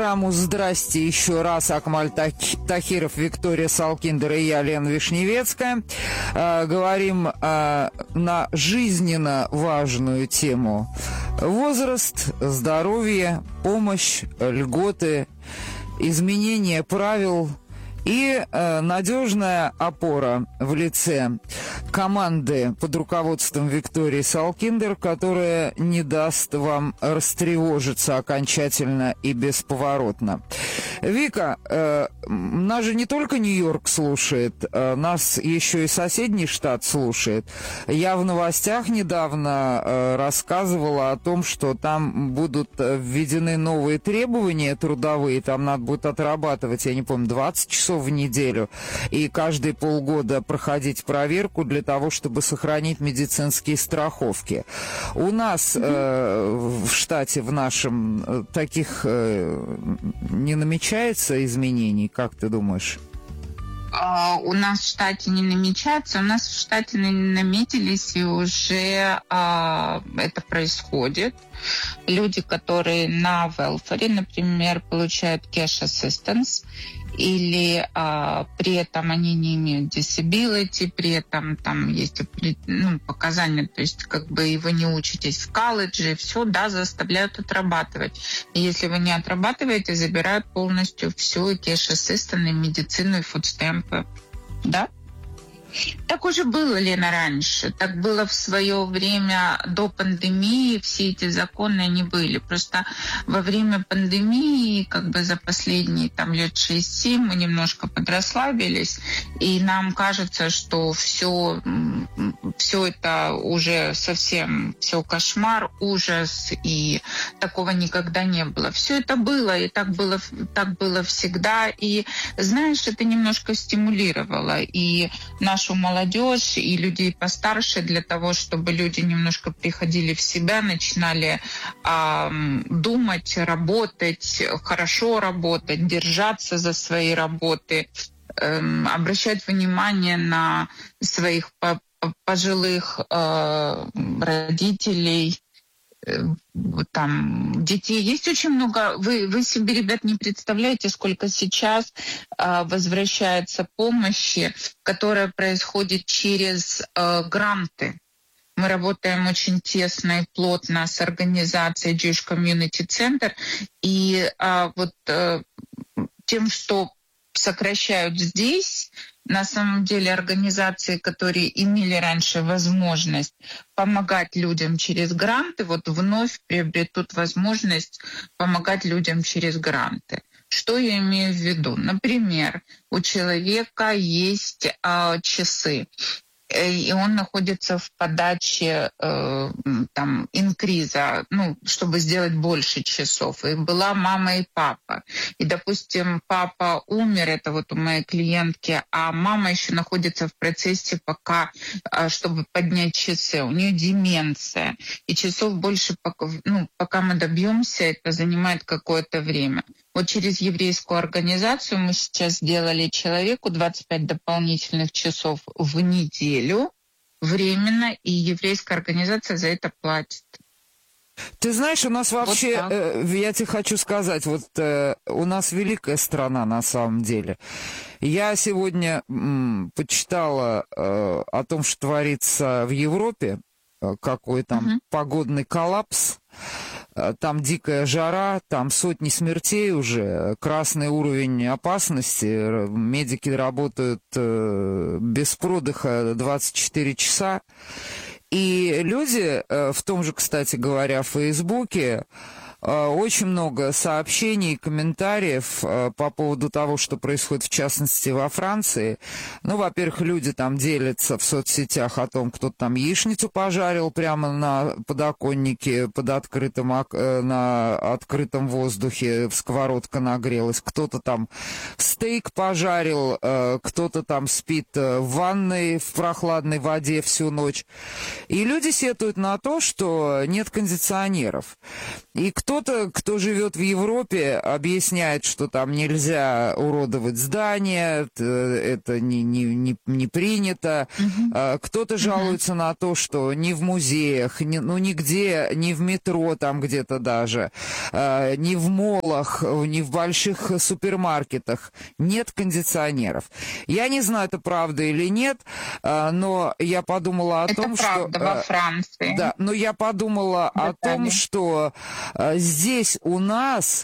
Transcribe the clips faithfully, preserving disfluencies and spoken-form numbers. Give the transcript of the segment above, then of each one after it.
Программу «Здрасте» еще раз. Акмаль Тахиров, Виктория Салкиндер и я, Лена Вишневецкая. Э, говорим э, на жизненно важную тему: возраст, здоровье, помощь, льготы, изменение правил и э, надежная опора в лице команды под руководством Виктории Салкиндер, которая не даст вам растревожиться окончательно и бесповоротно. Вика, э, нас же не только Нью-Йорк слушает, э, нас еще и соседний штат слушает. Я в новостях недавно э, рассказывала о том, что там будут введены новые требования трудовые, там надо будет отрабатывать, я не помню, двадцать часов в неделю, и каждые полгода проходить проверку для того, чтобы сохранить медицинские страховки. У нас mm-hmm. э, в штате, в нашем, э, таких э, не намечается изменений, как ты думаешь? Uh, у нас в штате не намечается, у нас в штате наметились, и уже uh, это происходит. Люди, которые на welfare, например, получают cash assistance, или а, при этом они не имеют disability, при этом там есть ну, показания, то есть как бы вы не учитесь в колледже, все, да, заставляют отрабатывать. И если вы не отрабатываете, забирают полностью всю и cash assistance, и медицину, и фудстемпы, да? Так уже было, Лена, раньше. Так было в свое время до пандемии. Все эти законы, они были. Просто во время пандемии, как бы за последние там, лет шесть-семь, мы немножко подрасслабились. И нам кажется, что все, все это уже совсем все кошмар, ужас. И такого никогда не было. Все это было, и так было, так было всегда. И, знаешь, это немножко стимулировало. И наш нашу молодежь и людей постарше для того, чтобы люди немножко приходили в себя, начинали э, думать, работать, хорошо работать, держаться за свои работы, э, обращать внимание на своих пожилых э, родителей, там детей. Есть очень много. Вы, вы себе, ребят, не представляете, сколько сейчас э, возвращается помощи, которая происходит через э, гранты. Мы работаем очень тесно и плотно с организацией Jewish Community Center, и э, вот э, тем, что сокращают здесь, на самом деле организации, которые имели раньше возможность помогать людям через гранты, вот вновь приобретут возможность помогать людям через гранты. Что я имею в виду? Например, у человека есть э, часы, и он находится в подаче э, там, инкриза, ну, чтобы сделать больше часов. И была мама и папа. И, допустим, папа умер, это вот у моей клиентки, а мама еще находится в процессе пока, чтобы поднять часы. У нее деменция. И часов больше, пока, ну, пока мы добьемся, это занимает какое-то время. Вот через еврейскую организацию мы сейчас сделали человеку двадцать пять дополнительных часов в неделю временно, и еврейская организация за это платит. Ты знаешь, у нас вообще, вот э, я тебе хочу сказать, вот э, у нас великая страна на самом деле. Я сегодня м, почитала э, о том, что творится в Европе, э, какой там uh-huh. погодный коллапс. Там дикая жара, там сотни смертей уже, красный уровень опасности, медики работают без продыха двадцать четыре часа. И люди, в том же, кстати говоря, в Фейсбуке, очень много сообщений, комментариев по поводу того, что происходит, в частности, во Франции. Ну, во-первых, люди там делятся в соцсетях о том, кто-то там яичницу пожарил прямо на подоконнике под открытым, на открытом воздухе, сковородка нагрелась, кто-то там стейк пожарил, кто-то там спит в ванной в прохладной воде всю ночь. И люди сетуют на то, что нет кондиционеров. И кто Кто-то, кто живет в Европе, объясняет, что там нельзя уродовать здания, это не, не, не, не принято. Uh-huh. Кто-то жалуется uh-huh. на то, что ни в музеях, ни, ну нигде, ни в метро там где-то даже, ни в молах, ни в больших супермаркетах нет кондиционеров. Я не знаю, это правда или нет, но я подумала о это том, правда, что... во Франции. Да, но я подумала Детали. о том, что здесь у нас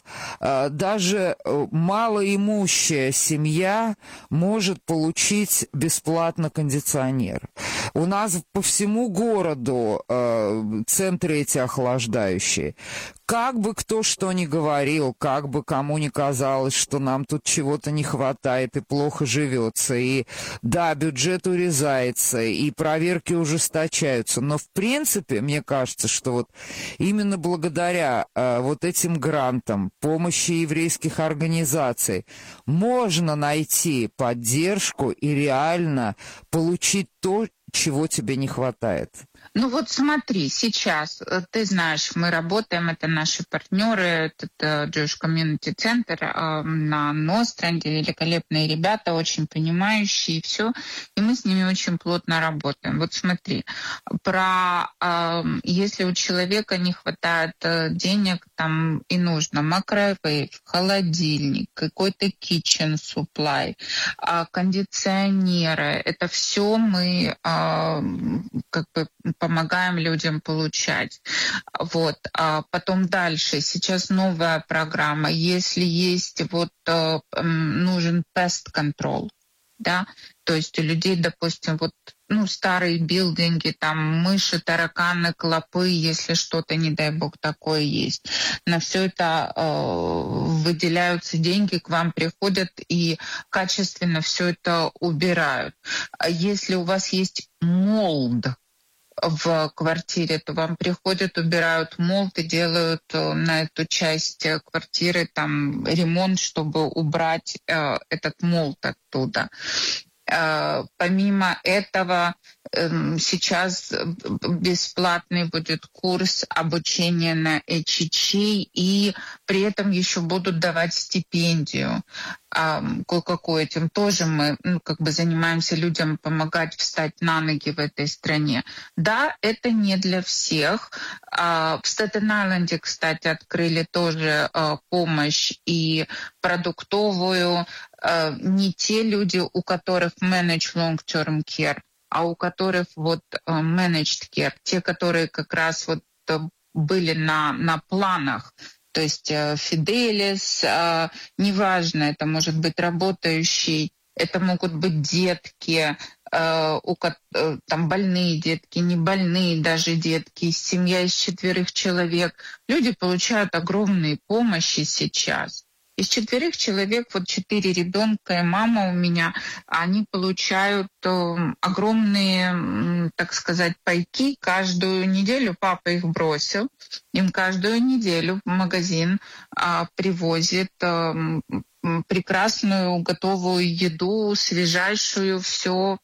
даже малоимущая семья может получить бесплатно кондиционер. У нас по всему городу центры эти охлаждающие. Как бы кто что ни говорил, как бы кому ни казалось, что нам тут чего-то не хватает и плохо живется, и да, бюджет урезается, и проверки ужесточаются, но в принципе, мне кажется, что вот именно благодаря э, вот этим грантам, помощи еврейских организаций, можно найти поддержку и реально получить то, чего тебе не хватает. Ну вот смотри, сейчас, ты знаешь, мы работаем, это наши партнеры, это Jewish Community Center на Ностранде, великолепные ребята, очень понимающие, и все, и мы с ними очень плотно работаем. Вот смотри, про если у человека не хватает денег, там и нужно microwave, холодильник, какой-то kitchen supply, кондиционеры, это все мы как бы помогаем людям получать. Вот. А потом дальше. Сейчас новая программа. Если есть вот нужен pest control, да, то есть у людей, допустим, вот ну, старые билдинги, там мыши, тараканы, клопы, если что-то, не дай бог, такое есть. На все это э, выделяются деньги, к вам приходят и качественно все это убирают. Если у вас есть молд в квартире, то вам приходят, убирают молд и делают на эту часть квартиры там ремонт, чтобы убрать э, этот молд оттуда. Э, помимо этого, э, сейчас бесплатный будет курс обучения на эйч эйч эй, и при этом еще будут давать стипендию. Э, кое-какую этим тоже мы ну, как бы занимаемся людям помогать встать на ноги в этой стране. Да, это не для всех. Э, в Стейтен-Айленде, кстати, открыли тоже э, помощь и продуктовую. Не те люди, у которых managed long-term care, а у которых вот managed care, те, которые как раз вот были на, на планах, то есть Fidelis, неважно, это может быть работающий, это могут быть детки, у, там больные детки, не больные даже детки, семья из четверых человек. Люди получают огромные помощи сейчас. Из четверых человек, вот четыре ребенка и мама у меня, они получают э, огромные, так сказать, пайки каждую неделю. Папа их бросил. Им каждую неделю в магазин э, привозит э, прекрасную готовую еду, свежайшую, все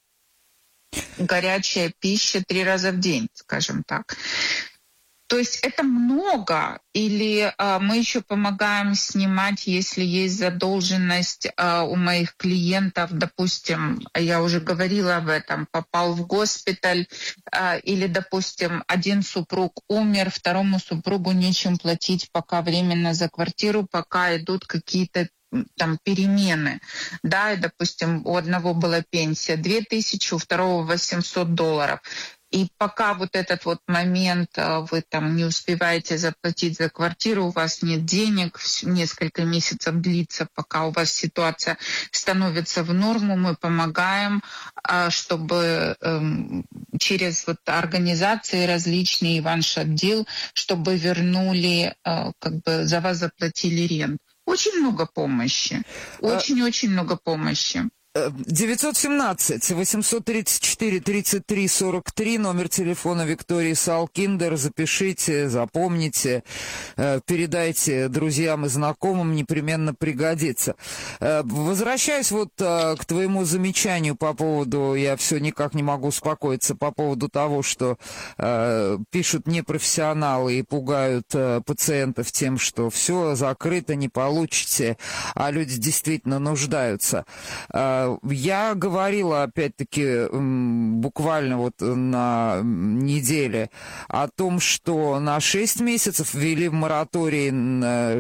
горячая пища три раза в день, скажем так. То есть это много, или а, мы еще помогаем снимать, если есть задолженность а, у моих клиентов, допустим, я уже говорила об этом, попал в госпиталь, а, или, допустим, один супруг умер, второму супругу нечем платить пока временно за квартиру, пока идут какие-то там перемены, да, и, допустим, у одного была пенсия две тысячи, у второго восемьсот долларов. И пока вот этот вот момент вы там не успеваете заплатить за квартиру, у вас нет денег, несколько месяцев длится, пока у вас ситуация становится в норму, мы помогаем, чтобы через вот организации различные, Иван-Шат-Дил, чтобы вернули, как бы за вас заплатили рент. Очень много помощи, очень-очень много помощи. девятьсот семнадцать восемьсот тридцать четыре тридцать три сорок три, номер телефона Виктории Салкиндер. Запишите, запомните, передайте друзьям и знакомым, непременно пригодится. Возвращаясь вот к твоему замечанию по поводу, я все никак не могу успокоиться, по поводу того, что пишут непрофессионалы и пугают пациентов тем, что все закрыто, не получите, а люди действительно нуждаются. Я говорила, опять-таки, буквально вот на неделе о том, что на шесть месяцев ввели мораторий на,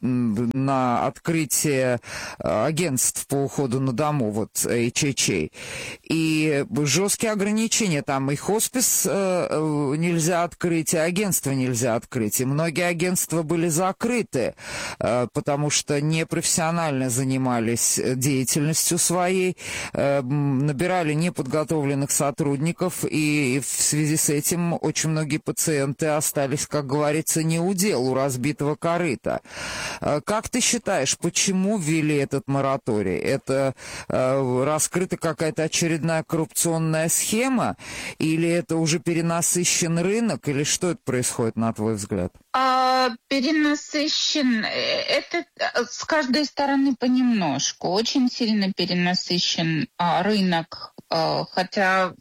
на открытие агентств по уходу на дому, вот эйч эйч эй. И жесткие ограничения, там и хоспис нельзя открыть, и агентства нельзя открыть. И многие агентства были закрыты, потому что непрофессионально занимались деятельностью своей, набирали неподготовленных сотрудников, и в связи с этим очень многие пациенты остались, как говорится, не у дел, у разбитого корыта. Как ты считаешь, почему ввели этот мораторий? Это раскрыта какая-то очередная коррупционная схема, или это уже перенасыщен рынок, или что это происходит, на твой взгляд? А, перенасыщен, это с каждой стороны понемножку. Очень сильно перенасыщен а, рынок, а, хотя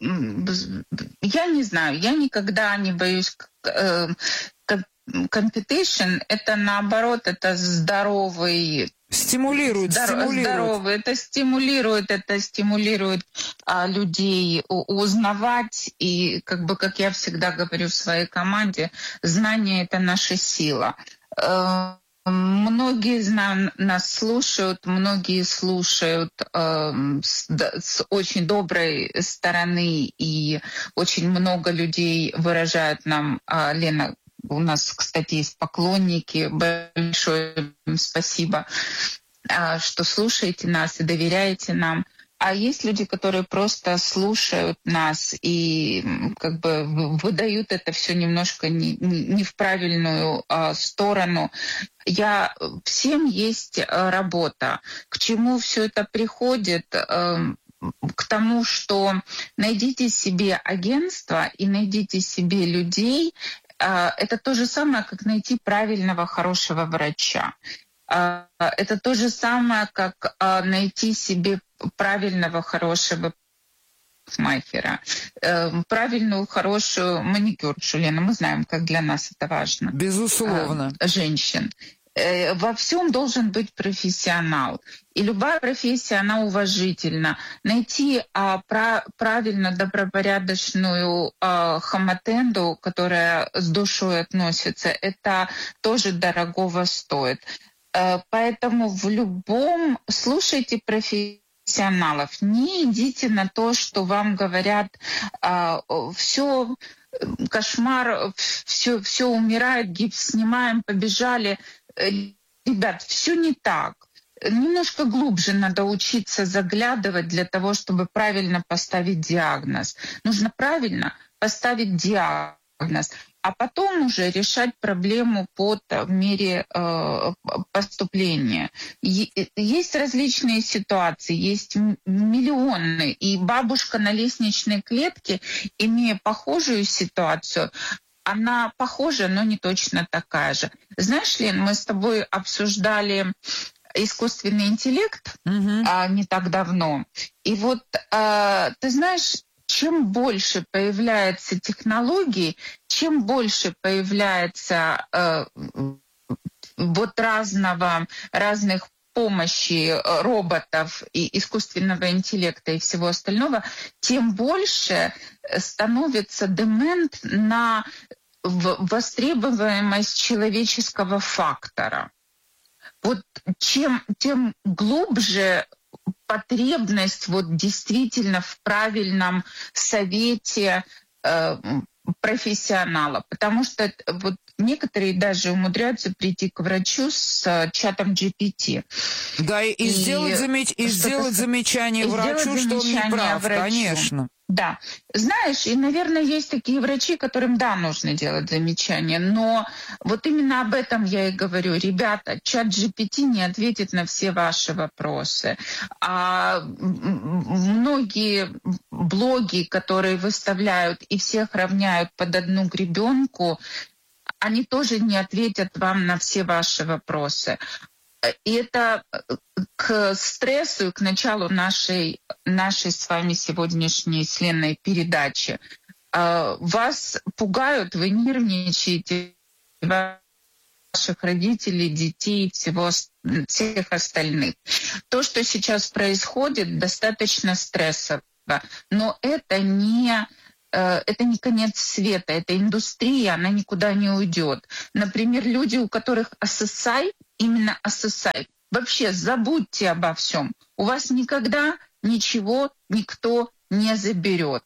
я не знаю, я никогда не боюсь а, competition, это наоборот, это здоровый... Стимулирует, Здоров, стимулирует. Здоровый, это стимулирует, это стимулирует а, людей узнавать, и как бы, как я всегда говорю в своей команде, знание — это наша сила. Э, многие знаю, нас слушают, многие слушают э, с, с очень доброй стороны, и очень много людей выражают нам, э, Лена, у нас, кстати, есть поклонники. Большое им спасибо, что слушаете нас и доверяете нам. А есть люди, которые просто слушают нас и как бы выдают это все немножко не, не в правильную а, сторону. Я, всем есть работа. К чему все это приходит? К тому, что найдите себе агентство и найдите себе людей. Это то же самое, как найти правильного, хорошего врача. Это то же самое, как найти себе правильного, хорошего парикмахера, правильную, хорошую маникюршу. Лена, мы знаем, как для нас это важно. Безусловно. Женщин. Во всем должен быть профессионал. И любая профессия, она уважительна. Найти а, про, правильно добропорядочную а, хаматенду, которая с душой относится, это тоже дорогого стоит. А, поэтому в любом... Слушайте профессионалов. Не идите на то, что вам говорят, а, все... кошмар, все, все умирает, гипс снимаем, побежали. Ребят, все не так. Немножко глубже надо учиться заглядывать для того, чтобы правильно поставить диагноз. Нужно правильно поставить диагноз, а потом уже решать проблему по мере э, поступления. Есть различные ситуации, есть миллионы. И бабушка на лестничной клетке, имея похожую ситуацию, она похожа, но не точно такая же. Знаешь, Лен, мы с тобой обсуждали искусственный интеллект mm-hmm. а, не так давно. И вот а, ты знаешь, чем больше появляется технологий, чем больше появляется а, вот разного, разных помощи роботов и искусственного интеллекта и всего остального, тем больше становится демент на востребованность человеческого фактора. Вот чем, тем глубже потребность вот действительно в правильном совете э, профессионала, потому что вот некоторые даже умудряются прийти к врачу с чатом джи пи ти. Да, и, и, сделать, замеч... и сделать замечание и врачу, сделать замечание что он не прав, врачу. Конечно. Да, знаешь, и, наверное, есть такие врачи, которым, да, нужно делать замечания, но вот именно об этом я и говорю. Ребята, чат джи пи ти не ответит на все ваши вопросы. А многие блоги, которые выставляют и всех равняют под одну гребенку, они тоже не ответят вам на все ваши вопросы. И это к стрессу и к началу нашей, нашей с вами сегодняшней с Леной передачи. Вас пугают, вы нервничаете, ваших родителей, детей, всего, всех остальных. То, что сейчас происходит, достаточно стрессово, но это не... Это не конец света, это индустрия, она никуда не уйдет. Например, люди, у которых эс эс ай, именно эс эс ай, вообще забудьте обо всем. У вас никогда ничего никто не заберет.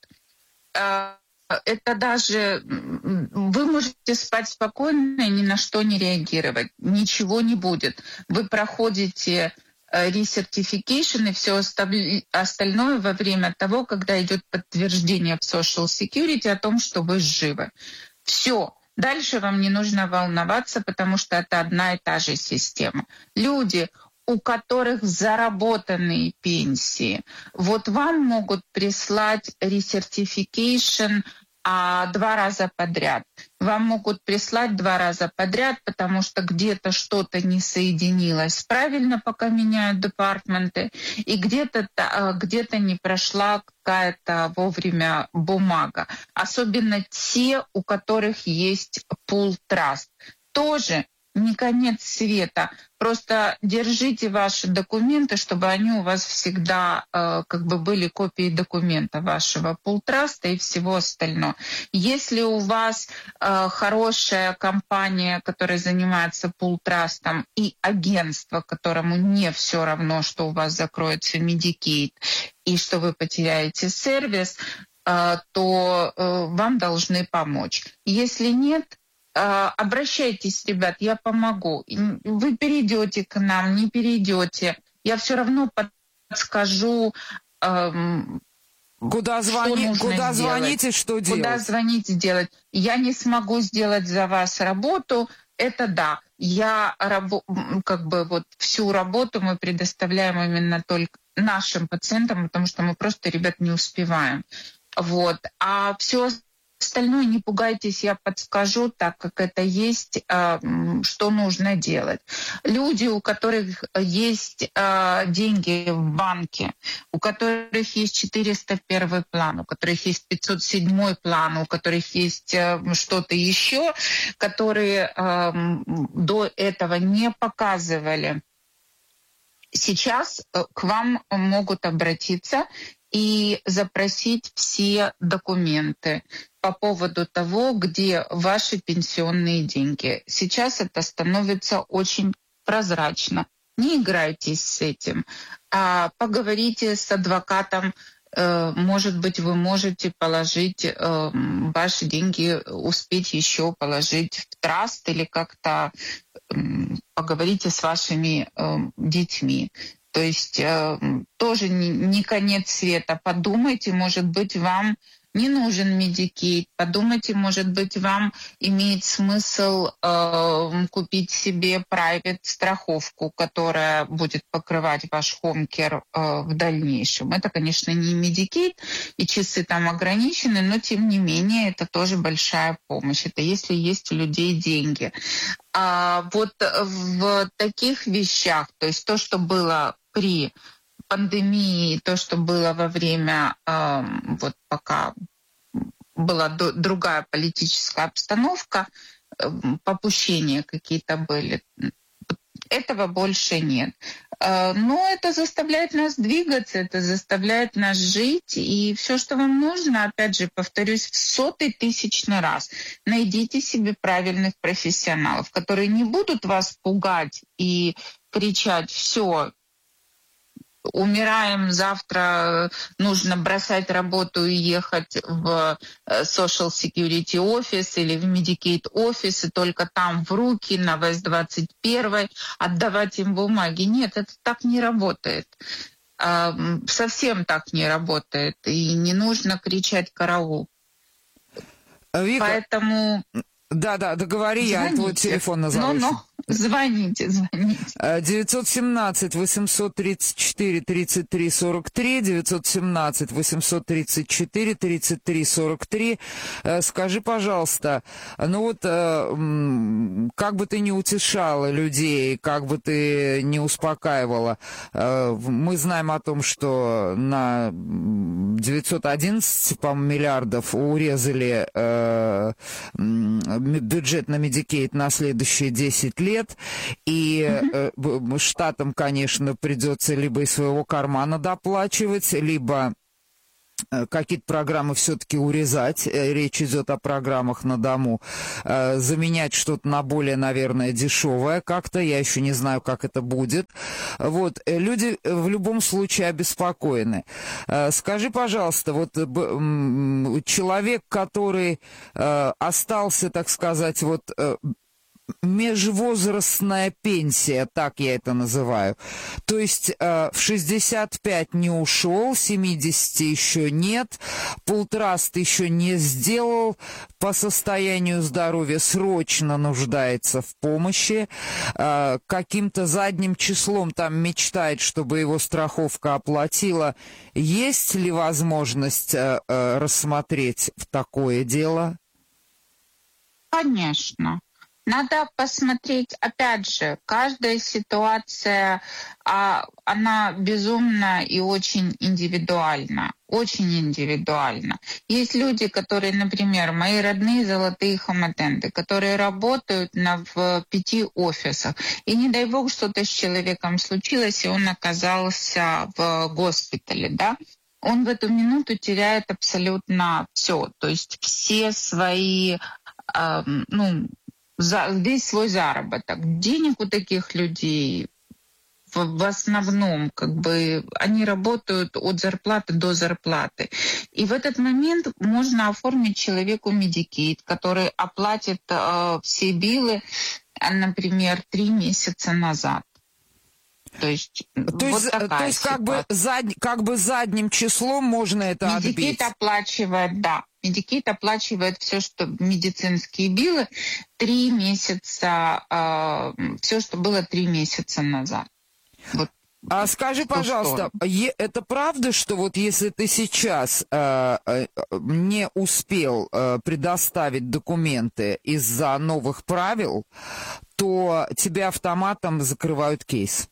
Это даже вы можете спать спокойно и ни на что не реагировать. Ничего не будет. Вы проходите ресертификейшн и все остальное во время того, когда идет подтверждение в Social Security о том, что вы живы. Все. Дальше вам не нужно волноваться, потому что это одна и та же система. Люди, у которых заработанные пенсии, вот вам могут прислать ресертификейшн а два раза подряд. Вам могут прислать два раза подряд, потому что где-то что-то не соединилось правильно, пока меняют департменты, и где-то где-то не прошла какая-то вовремя бумага. Особенно те, у которых есть пул траст. Тоже не конец света. Просто держите ваши документы, чтобы они у вас всегда э, как бы были копии документа вашего пул-траста и всего остального. Если у вас э, хорошая компания, которая занимается пул-трастом, и агентство, которому не все равно, что у вас закроется Medicaid и что вы потеряете сервис, э, то э, вам должны помочь. Если нет, обращайтесь, ребят, я помогу. Вы перейдете к нам, не перейдете. Я все равно подскажу, эм, куда, звони, что куда сделать, звонить и что делать. Куда звонить и делать. Я не смогу сделать за вас работу, это да. Я рабо- как бы вот всю работу мы предоставляем именно только нашим пациентам, потому что мы просто, ребят, не успеваем. Вот. А все остальное не пугайтесь, я подскажу, так как это есть, что нужно делать. Люди, у которых есть деньги в банке, у которых есть четыреста первый план, у которых есть пятьсот седьмой план, у которых есть что-то еще, которые до этого не показывали, сейчас к вам могут обратиться и запросить все документы по поводу того, где ваши пенсионные деньги. Сейчас это становится очень прозрачно. Не играйтесь с этим. А поговорите с адвокатом. Может быть, вы можете положить ваши деньги, успеть еще положить в траст или как-то поговорите с вашими детьми. То есть э, тоже не, не конец света. Подумайте, может быть, вам не нужен Medicaid. Подумайте, может быть, вам имеет смысл э, купить себе private страховку, которая будет покрывать ваш home care э, в дальнейшем. Это, конечно, не Medicaid, и часы там ограничены, но тем не менее это тоже большая помощь. Это если есть у людей деньги. А вот в таких вещах, то есть то, что было при пандемии, то, что было во время, э, вот пока была до, другая политическая обстановка, э, попущения какие-то были, этого больше нет. Э, но это заставляет нас двигаться, это заставляет нас жить, и все, что вам нужно, опять же, повторюсь, в сотый тысячный раз, найдите себе правильных профессионалов, которые не будут вас пугать и кричать «все, умираем, завтра нужно бросать работу и ехать в Social Security офис или в Medicaid офис, и только там в руки на вэ эс двадцать один отдавать им бумаги». Нет, это так не работает. Совсем так не работает, и не нужно кричать «караул». Вика, Поэтому... Да-да, договори, я твой телефон назову. Ну-ну, звоните, звоните. девятьсот семнадцать восемьсот тридцать четыре тридцать три сорок три, девятьсот семнадцать восемьсот тридцать четыре тридцать три сорок три. Скажи, пожалуйста, ну вот как бы ты ни утешала людей, как бы ты ни успокаивала, мы знаем о том, что на девятьсот одиннадцать, по-моему, миллиардов урезали бюджет на Medicaid на следующие десять лет, и mm-hmm. э, штатам, конечно, придется либо из своего кармана доплачивать, либо э, какие-то программы все-таки урезать. Э, речь идет о программах на дому. Э, заменять что-то на более, наверное, дешевое как-то. Я еще не знаю, как это будет. Вот. Э, люди в любом случае обеспокоены. Э, скажи, пожалуйста, вот э, э, человек, который э, остался, так сказать, вот... Э, межвозрастная пенсия, так я это называю. То есть э, в шестьдесят пять не ушел, семидесяти еще нет, полтраст еще не сделал, по состоянию здоровья срочно нуждается в помощи, э, каким-то задним числом там мечтает, чтобы его страховка оплатила. Есть ли возможность э, э, рассмотреть в такое дело? Конечно. Надо посмотреть, опять же, каждая ситуация, а, она безумна и очень индивидуальна, очень индивидуальна. Есть люди, которые, например, мои родные золотые хаматенды, которые работают на, в пяти офисах, и не дай бог что-то с человеком случилось, и он оказался в госпитале, да, он в эту минуту теряет абсолютно все, то есть все свои, э, ну, За, весь свой заработок. Денег у таких людей в, в основном, как бы, они работают от зарплаты до зарплаты. И в этот момент можно оформить человеку Medicaid, который оплатит э, все биллы, например, три месяца назад. То есть, то вот есть, такая то есть как, бы зад, как бы задним числом можно это Medicaid отбить? Medicaid оплачивает, да. Medicaid оплачивает все, что медицинские биллы, три месяца, э, все, что было три месяца назад. Вот. А скажи, пожалуйста, это правда, что вот если ты сейчас э, э, не успел э, предоставить документы из-за новых правил, то тебя автоматом закрывают кейс?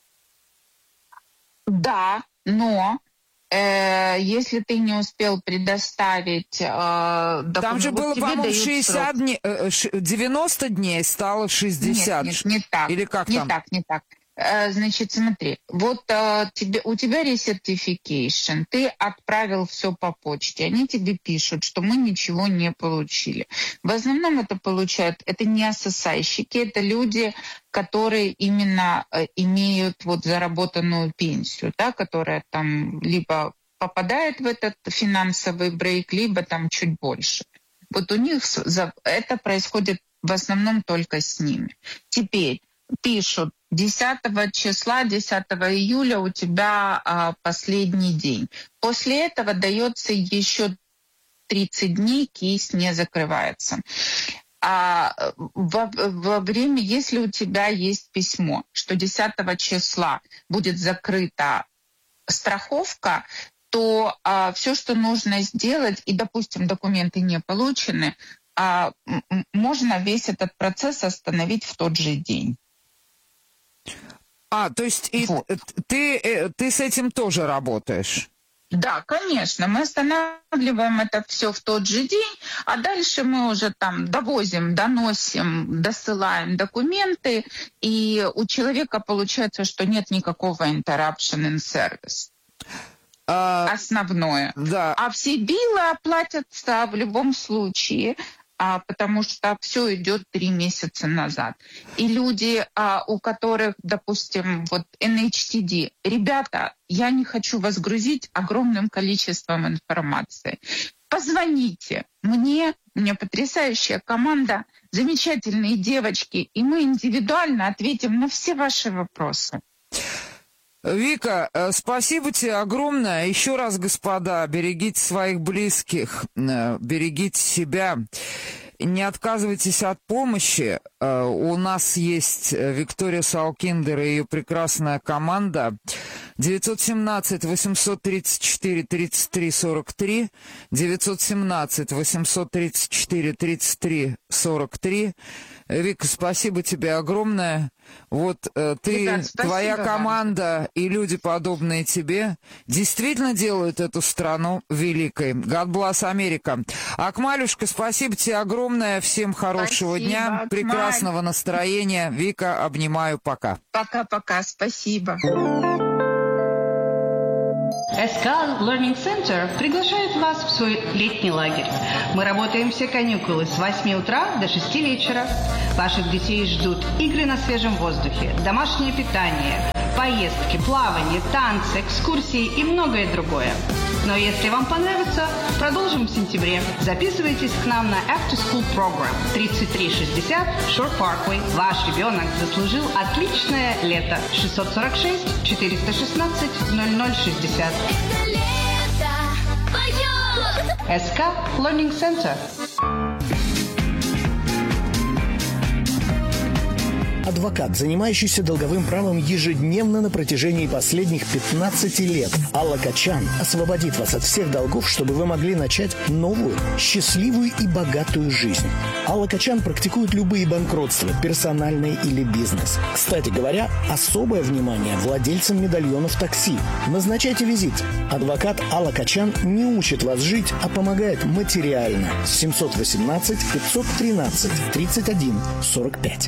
Да, но э, если ты не успел предоставить э, документы... Там же было, по-моему, шестьдесят дней, э, девяносто дней стало шестьдесят. Нет, нет, не так. Или как не там? так, не так. Значит, смотри, вот а, тебе, у тебя ресертификейшн, ты отправил все по почте, они тебе пишут, что мы ничего не получили. В основном это получают, это не эс эс ай-щики, это люди, которые именно а, имеют вот заработанную пенсию, да, которая там либо попадает в этот финансовый брейк, либо там чуть больше. Вот у них это происходит в основном только с ними. Теперь пишут, десятого числа, десятого июля у тебя а, последний день. После этого дается еще тридцать дней, кейс не закрывается. А во, во время, если у тебя есть письмо, что десятого числа будет закрыта страховка, то а, все, что нужно сделать, и, допустим, документы не получены, а, можно весь этот процесс остановить в тот же день. А, то есть и вот. ты, ты с этим тоже работаешь? Да, конечно. Мы останавливаем это все в тот же день, а дальше мы уже там довозим, доносим, досылаем документы, и у человека получается, что нет никакого interruption in service. А, Основное. Да. А все биллы оплатятся в любом случае, А, потому что все идет три месяца назад. И люди, а, у которых, допустим, вот эн эйч ти ди, ребята, я не хочу вас грузить огромным количеством информации. Позвоните мне, у меня потрясающая команда, замечательные девочки, и мы индивидуально ответим на все ваши вопросы. Вика, спасибо тебе огромное. Еще раз, господа, берегите своих близких, берегите себя. Не отказывайтесь от помощи. У нас есть Виктория Салкиндер и ее прекрасная команда. девятьсот семнадцать восемьсот тридцать четыре тридцать три сорок три, девятьсот семнадцать восемьсот тридцать четыре тридцать три сорок три. Вика, спасибо тебе огромное. Вот э, ты, Ребят, твоя команда вам. И люди, подобные тебе, действительно делают эту страну великой. God bless Америка. Акмалюшка, спасибо тебе огромное. Всем хорошего Спасибо, дня, Акмаль. прекрасного настроения. Вика, обнимаю, пока. Пока-пока, спасибо. эс ка Learning Center приглашает вас в свой летний лагерь. Мы работаем все каникулы с восьми утра до шести вечера. Ваших детей ждут игры на свежем воздухе, домашнее питание, поездки, плавание, танцы, экскурсии и многое другое. Но если вам понравится, продолжим в сентябре. Записывайтесь к нам на After School Program тридцать три шестьдесят Shore Parkway. Ваш ребенок заслужил отличное лето. шестьсот сорок шесть четыреста шестнадцать ноль ноль шестьдесят. эс ка Learning Center. Адвокат, занимающийся долговым правом ежедневно на протяжении последних пятнадцати лет. Алла Качан освободит вас от всех долгов, чтобы вы могли начать новую, счастливую и богатую жизнь. Алла Качан практикует любые банкротства, персональные или бизнес. Кстати говоря, особое внимание владельцам медальонов такси. Назначайте визит. Адвокат Алла Качан не учит вас жить, а помогает материально. семьсот восемнадцать пятьсот тринадцать тридцать один сорок пять.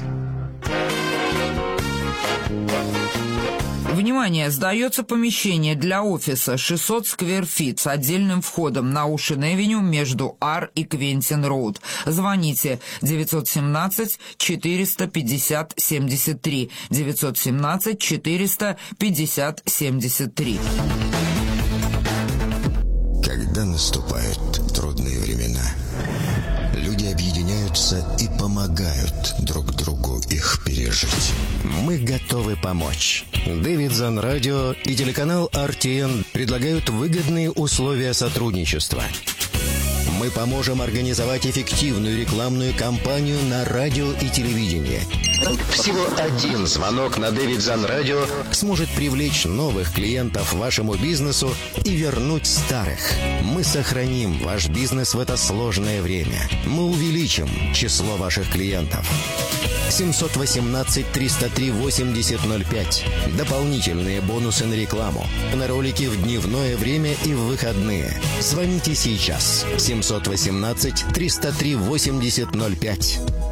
Внимание! Сдается помещение для офиса шестьсот сквер фит с отдельным входом на Оушен-Эвеню между Ар и Квентин-Роуд. Звоните девятьсот семнадцать четыреста пятьдесят семьдесят три, девятьсот семнадцать четыреста пятьдесят семьдесят три. Когда наступают трудные времена, люди объединяются и помогают друг другу их пережить. Мы готовы помочь. Davidson Radio и телеканал ар ти эн предлагают выгодные условия сотрудничества. Мы поможем организовать эффективную рекламную кампанию на радио и телевидении. Всего один звонок на Davidson Radio сможет привлечь новых клиентов вашему бизнесу и вернуть старых. Мы сохраним ваш бизнес в это сложное время. Мы увеличим число ваших клиентов. семьсот восемнадцать триста три восемьдесят ноль пять. Дополнительные бонусы на рекламу. На ролики в дневное время и в выходные. Звоните сейчас. семьсот восемнадцать триста три восемьдесят ноль пять.